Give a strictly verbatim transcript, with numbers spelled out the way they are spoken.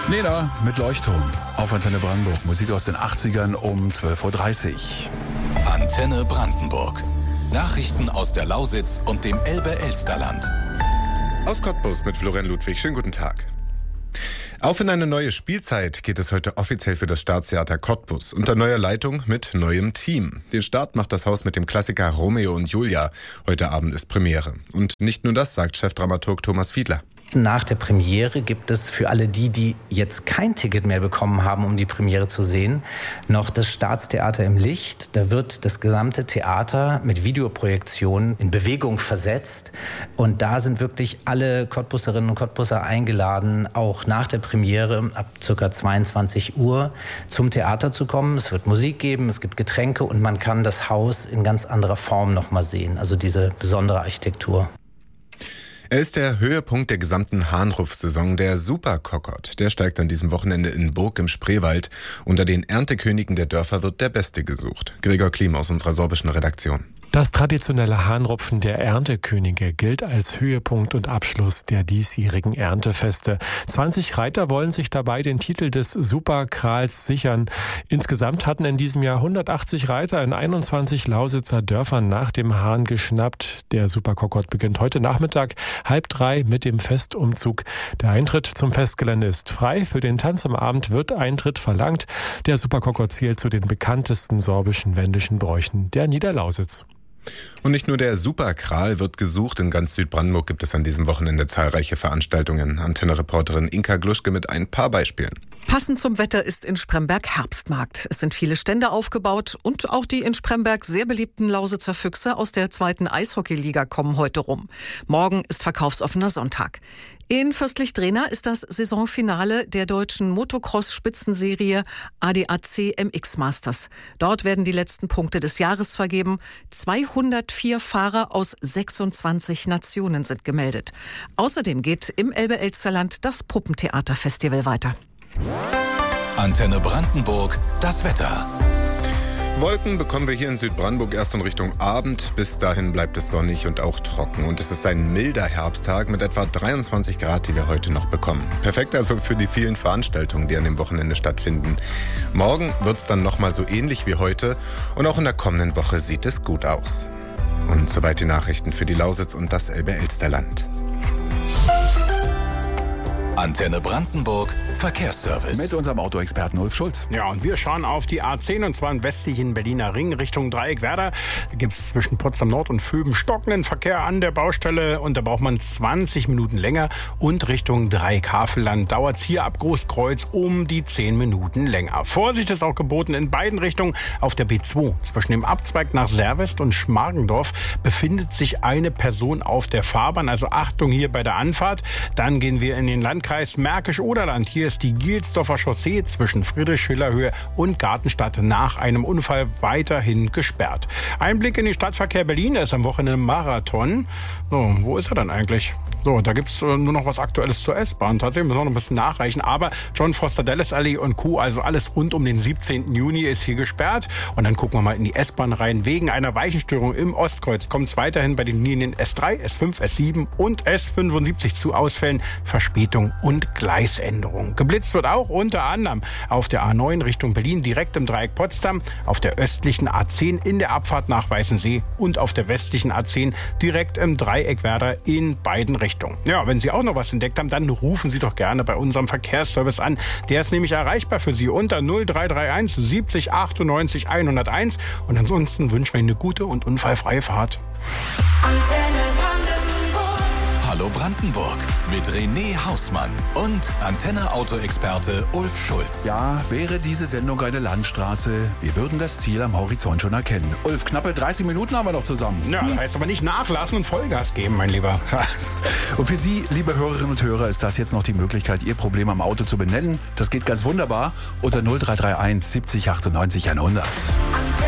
Nena mit Leuchtturm auf Antenne Brandenburg. Musik aus den achtzigern um zwölf Uhr dreißig. Antenne Brandenburg. Nachrichten aus der Lausitz und dem Elbe-Elsterland. Aus Cottbus mit Florian Ludwig. Schönen guten Tag. Auf in eine neue Spielzeit geht es heute offiziell für das Staatstheater Cottbus. Unter neuer Leitung mit neuem Team. Den Start macht das Haus mit dem Klassiker Romeo und Julia. Heute Abend ist Premiere. Und nicht nur das, sagt Chefdramaturg Thomas Fiedler. Nach der Premiere gibt es für alle die, die jetzt kein Ticket mehr bekommen haben, um die Premiere zu sehen, noch das Staatstheater im Licht. Da wird das gesamte Theater mit Videoprojektionen in Bewegung versetzt. Und da sind wirklich alle Cottbusserinnen und Cottbusser eingeladen, auch nach der Premiere ab ca. zweiundzwanzig Uhr zum Theater zu kommen. Es wird Musik geben, es gibt Getränke und man kann das Haus in ganz anderer Form noch mal sehen. Also diese besondere Architektur. Er ist der Höhepunkt der gesamten Hahnruf-Saison, der Super-Kokot. Der steigt an diesem Wochenende in Burg im Spreewald. Unter den Erntekönigen der Dörfer wird der Beste gesucht. Gregor Klim aus unserer sorbischen Redaktion. Das traditionelle Hahnrupfen der Erntekönige gilt als Höhepunkt und Abschluss der diesjährigen Erntefeste. zwanzig Reiter wollen sich dabei den Titel des Superkrals sichern. Insgesamt hatten in diesem Jahr hundertachtzig Reiter in einundzwanzig Lausitzer Dörfern nach dem Hahn geschnappt. Der Superkokot beginnt heute Nachmittag halb drei mit dem Festumzug. Der Eintritt zum Festgelände ist frei. Für den Tanz am Abend wird Eintritt verlangt. Der Superkokot zählt zu den bekanntesten sorbischen wendischen Bräuchen der Niederlausitz. Und nicht nur der Superkral wird gesucht. In ganz Südbrandenburg gibt es an diesem Wochenende zahlreiche Veranstaltungen. Antenne-Reporterin Inka Gluschke mit ein paar Beispielen. Passend zum Wetter ist in Spremberg Herbstmarkt. Es sind viele Stände aufgebaut und auch die in Spremberg sehr beliebten Lausitzer Füchse aus der zweiten Eishockeyliga kommen heute rum. Morgen ist verkaufsoffener Sonntag. In Fürstlich-Drehna ist das Saisonfinale der deutschen Motocross-Spitzenserie A D A C M X Masters. Dort werden die letzten Punkte des Jahres vergeben. zweihundertvier Fahrer aus sechsundzwanzig Nationen sind gemeldet. Außerdem geht im Elbe-Elsterland das Puppentheaterfestival weiter. Antenne Brandenburg, das Wetter. Wolken bekommen wir hier in Südbrandenburg erst in Richtung Abend. Bis dahin bleibt es sonnig und auch trocken. Und es ist ein milder Herbsttag mit etwa dreiundzwanzig Grad, die wir heute noch bekommen. Perfekt also für die vielen Veranstaltungen, die an dem Wochenende stattfinden. Morgen wird es dann nochmal so ähnlich wie heute. Und auch in der kommenden Woche sieht es gut aus. Und soweit die Nachrichten für die Lausitz und das Elbe-Elsterland. Antenne Brandenburg, Verkehrsservice. Mit unserem Autoexperten Ulf Schulz. Ja, und wir schauen auf die A zehn und zwar im westlichen Berliner Ring Richtung Dreieckwerder. Da gibt es zwischen Potsdam Nord und Vöben stockenden Verkehr an der Baustelle und da braucht man zwanzig Minuten länger. Und Richtung Dreieck-Havelland dauert es hier ab Großkreuz um die zehn Minuten länger. Vorsicht ist auch geboten in beiden Richtungen. Auf der B zwei zwischen dem Abzweig nach Servest und Schmargendorf befindet sich eine Person auf der Fahrbahn. Also Achtung hier bei der Anfahrt. Dann gehen wir in den Landkreis Märkisch-Oderland. Hier ist die Gielsdorfer Chaussee zwischen Friedrich-Schiller-Höhe und Gartenstadt nach einem Unfall weiterhin gesperrt. Ein Blick in den Stadtverkehr Berlin, da ist am Wochenende Marathon. So, wo ist er dann eigentlich? So, da gibt's äh, nur noch was Aktuelles zur S-Bahn. Tatsächlich müssen wir noch ein bisschen nachreichen. Aber John Foster Dulles Allee und Co., also alles rund um den siebzehnten Juni ist hier gesperrt. Und dann gucken wir mal in die S-Bahn rein. Wegen einer Weichenstörung im Ostkreuz kommt es weiterhin bei den Linien S drei, S fünf, S sieben und S fünfundsiebzig zu Ausfällen, Verspätung und Gleisänderung. Geblitzt wird auch unter anderem auf der A neun Richtung Berlin direkt im Dreieck Potsdam, auf der östlichen A zehn in der Abfahrt nach Weißensee und auf der westlichen A zehn direkt im Dreieck Werder in beiden Richtungen. Ja, wenn Sie auch noch was entdeckt haben, dann rufen Sie doch gerne bei unserem Verkehrsservice an. Der ist nämlich erreichbar für Sie unter null drei drei eins siebzig achtundneunzig hunderteins. Und ansonsten wünschen wir Ihnen eine gute und unfallfreie Fahrt. Antenne Brandenburg. Hallo Brandenburg mit René Hausmann und Antenne-Auto-Experte Ulf Schulz. Ja, wäre diese Sendung eine Landstraße, wir würden das Ziel am Horizont schon erkennen. Ulf, knappe dreißig Minuten haben wir noch zusammen. Ja, das heißt aber nicht nachlassen und Vollgas geben, mein Lieber. Und für Sie, liebe Hörerinnen und Hörer, ist das jetzt noch die Möglichkeit, Ihr Problem am Auto zu benennen. Das geht ganz wunderbar unter null drei drei eins siebzig achtundneunzig hundert.